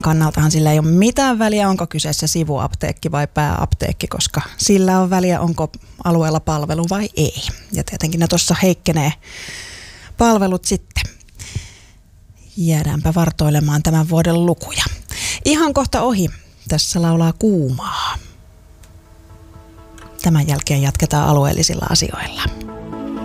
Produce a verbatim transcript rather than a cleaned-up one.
kannaltahan sillä ei ole mitään väliä, onko kyseessä sivuapteekki vai pääapteekki, koska sillä on väliä, onko alueella palvelu vai ei. Ja tietenkin ne tuossa heikkenee palvelut sitten. Jäädäänpä vartoilemaan tämän vuoden lukuja. Ihan kohta ohi. Tässä laulaa Kuumaa. Tämän jälkeen jatketaan alueellisilla asioilla.